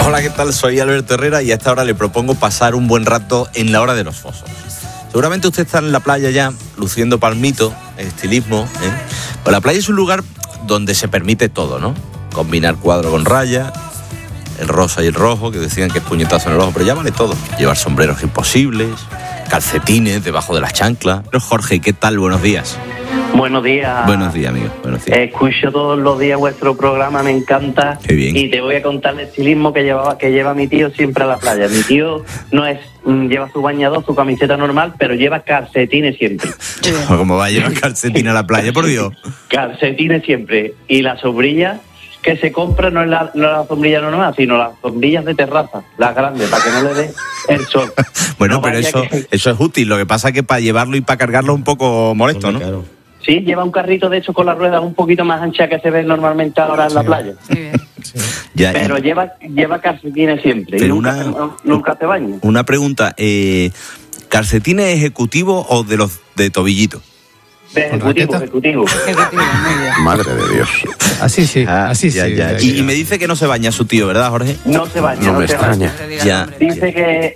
Hola, ¿qué tal? Soy Alberto Herrera y a esta hora le propongo pasar un buen rato en la hora de los fósforos. Seguramente usted está en la playa ya, luciendo palmito, estilismo, ¿eh? Pues la playa es un lugar donde se permite todo, ¿no? Combinar cuadro con raya, el rosa y el rojo, que decían que es puñetazo en el ojo, pero ya vale todo. Llevar sombreros imposibles, calcetines debajo de las chanclas. Pero Jorge, ¿qué tal? Buenos días. Buenos días. Buenos días, amigo. Buenos días. Escucho todos los días vuestro programa, me encanta. Qué bien. Y te voy a contar el estilismo que lleva mi tío siempre a la playa. Mi tío no es lleva su bañador, su camiseta normal, pero lleva calcetines siempre. ¿Cómo va a llevar calcetines a la playa, por Dios? Calcetines siempre. Y la sombrilla que se compra no es la sombrilla normal, sino las sombrillas de terraza, las grandes, para que no le dé el sol. Bueno, No, pero eso es útil. Lo que pasa es que para llevarlo y para cargarlo es un poco molesto, ¿no? Claro. Sí, lleva un carrito de hecho con las ruedas un poquito más anchas que se ven normalmente ahora en la playa. Sí. Ya, Pero lleva calcetines siempre. Pero y nunca se baña. Una pregunta, ¿calcetines ejecutivos o de los de tobillito? De ejecutivo. Madre de Dios. Así sí, así ya, sí. ya. Y me dice que no se baña su tío, ¿verdad, Jorge? No se baña. No me se extraña. baña. Ya. Dice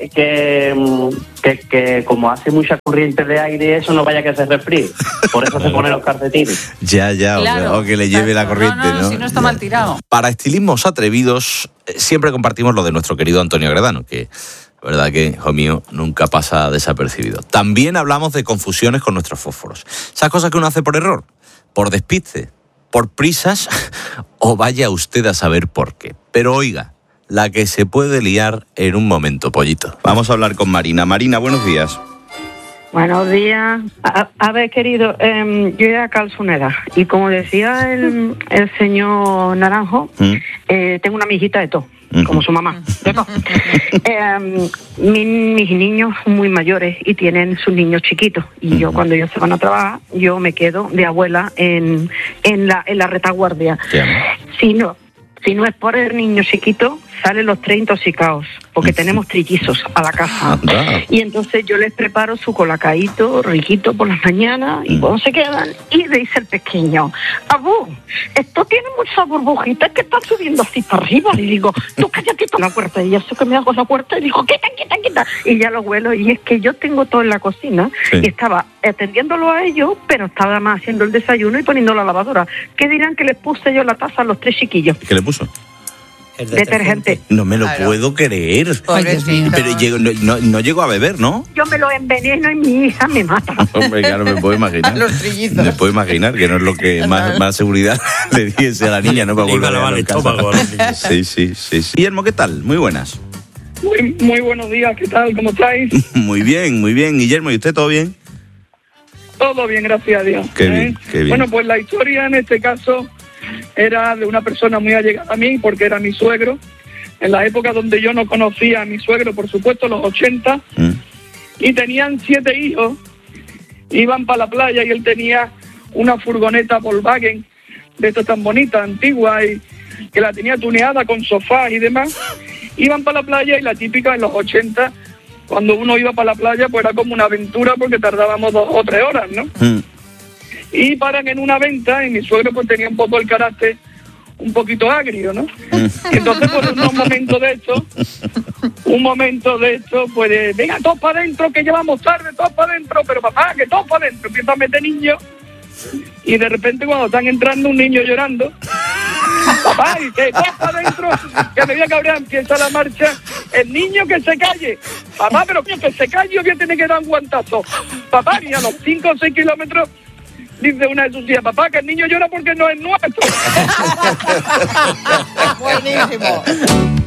que como hace mucha corriente de aire, eso no vaya que se resfríe. Por eso se pone los calcetines. Ya, Claro, o que le lleve la exacto. corriente, ¿no? Si no está mal tirado. Para estilismos atrevidos, siempre compartimos lo de nuestro querido Antonio Gredano, que la verdad que, hijo mío, nunca pasa desapercibido. También hablamos de confusiones con nuestros fósforos. Esas cosas que uno hace por error, por despiste, por prisas, o vaya usted a saber por qué. Pero oiga, la que se puede liar en un momento, pollito. Vamos a hablar con Marina. Marina, buenos días. Buenos días. A ver, querido, yo era calzonera y como decía el señor Naranjo, tengo una mijita de todo, como su mamá. De todo. Mis niños son muy mayores y tienen sus niños chiquitos y yo cuando ellos se van a trabajar, yo me quedo de abuela en la retaguardia. Si no es por el niño chiquito, salen los 3 intoxicados, porque tenemos trillizos a la casa. Y entonces yo les preparo su colacaíto riquito por las mañanas, y cuando se quedan, y le dice el pequeño, abu, esto tiene muchas burbujitas que están subiendo así para arriba. Y digo, tú cállate la puerta. Y eso que me hago la puerta, y digo, quita. Y ya lo huelo, y es que yo tengo todo en la cocina, y estaba atendiéndolo a ellos, pero estaba más haciendo el desayuno y poniendo la lavadora. ¿Qué dirán que les puse yo la taza a los 3 chiquillos? ¿Qué le puso? Detergente. No me lo puedo creer. Pobrecito. Pero no llegó a beber, ¿no? Yo me lo enveneno y mi hija me mata. Hombre, claro, me puedo imaginar. Los trillizos. Me puedo imaginar que no es lo que más seguridad le diese a la niña, ¿no? Para volver a la casa. Sí. Guillermo, ¿qué tal? Muy buenas. Muy buenos días, ¿qué tal? ¿Cómo estáis? Muy bien. Guillermo, ¿y usted todo bien? Todo bien, gracias a Dios. Qué bien. Bueno, pues la historia en este caso era de una persona muy allegada a mí, porque era mi suegro. En la época donde yo no conocía a mi suegro, por supuesto, los 80, y tenían 7 hijos, iban para la playa y él tenía una furgoneta Volkswagen, de estas tan bonitas, antiguas, y que la tenía tuneada con sofás y demás. Iban para la playa y la típica en los 80, cuando uno iba para la playa, pues era como una aventura porque tardábamos 2 o 3 horas, ¿no? Y paran en una venta y mi suegro pues tenía un poco el carácter un poquito agrio, ¿no? Y entonces pues en un momento de esto, pues venga, todos para adentro, que llevamos tarde, todos para adentro, pero papá, que todos para adentro, empieza a meter niños y de repente cuando están entrando un niño llorando, papá, y que todos para adentro, que me voy a cabrear, empieza la marcha, el niño que se calle, papá, pero que se calle o que tiene que dar un guantazo, papá, y a los 5 o 6 kilómetros dice una de sus tías, papá, que el niño llora porque no es nuestro. Buenísimo.